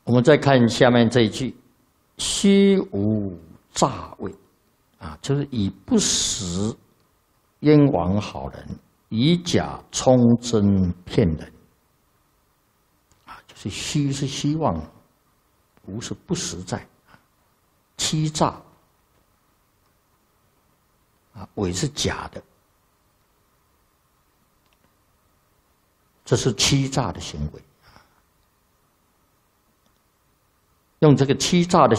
我们再看下面这一句：虚无诈伪，啊，就是以不实冤枉好人，以假充真骗人。啊，就是虚是希望，无是不实在，欺诈。啊，伪是假的，这是欺诈的行为。用这个欺诈的